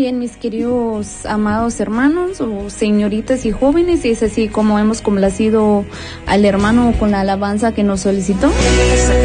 bien, mis queridos amados hermanos o señoritas y jóvenes, y es así como hemos complacido al hermano con la alabanza que nos solicitó.